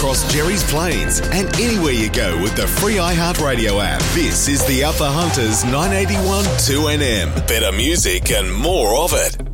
across Jerry's Plains and anywhere you go with the free iHeartRadio app. This is the Alpha Hunters 981 2NM. Better music and more of it.